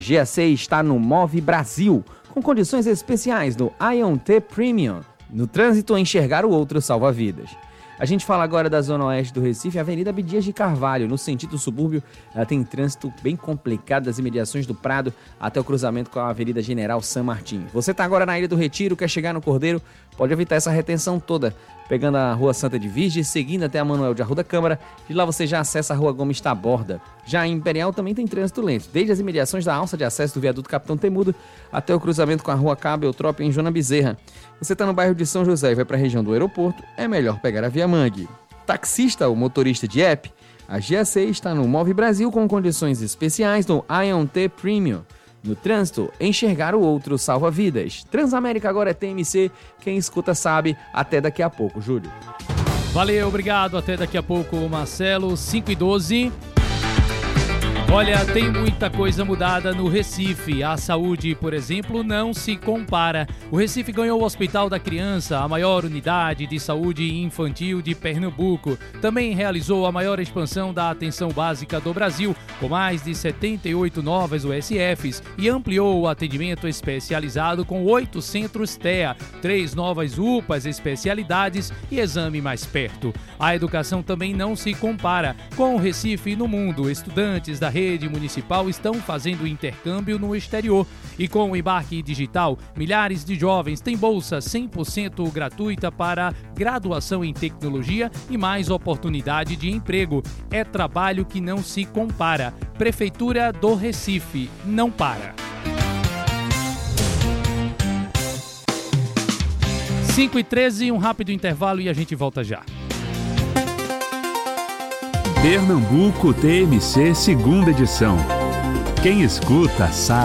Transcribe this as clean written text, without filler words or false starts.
GAC está no Move Brasil, com condições especiais no IonT Premium. No trânsito, enxergar o outro salva vidas. A gente fala agora da Zona Oeste do Recife, Avenida Abdias de Carvalho, no sentido subúrbio. Ela tem trânsito bem complicado das imediações do Prado até o cruzamento com a Avenida General San Martín. Você está agora na Ilha do Retiro, quer chegar no Cordeiro, pode evitar essa retenção toda, pegando a Rua Santa de Virgem, seguindo até a Manuel de Arruda Câmara. De lá você já acessa a Rua Gomes Taborda. Já em Imperial também tem trânsito lento, desde as imediações da alça de acesso do viaduto Capitão Temudo até o cruzamento com a Rua Cabo Eutrópio em Joana Bezerra. Você está no bairro de São José e vai para a região do aeroporto, é melhor pegar a Via Mangue. Taxista ou motorista de app, a GAC está no Move Brasil com condições especiais no IonT Premium. No trânsito, enxergar o outro salva vidas. Transamérica agora é TMC, quem escuta sabe. Até daqui a pouco, Júlio. Valeu, obrigado. Até daqui a pouco, Marcelo. 5h12. Olha, tem muita coisa mudada no Recife. A saúde, por exemplo, não se compara. O Recife ganhou o Hospital da Criança, a maior unidade de saúde infantil de Pernambuco. Também realizou a maior expansão da atenção básica do Brasil, com mais de 78 novas USFs, e ampliou o atendimento especializado com 8 centros TEA, 3 novas UPAs, especialidades e exame mais perto. A educação também não se compara. Com o Recife no mundo, estudantes da rede municipal estão fazendo intercâmbio no exterior. E com o embarque digital, milhares de jovens têm bolsa 100% gratuita para graduação em tecnologia e mais oportunidade de emprego. É trabalho que não se compara. Prefeitura do Recife, não para. 5h13, um rápido intervalo e a gente volta já. Pernambuco TMC, segunda edição. Quem escuta sabe.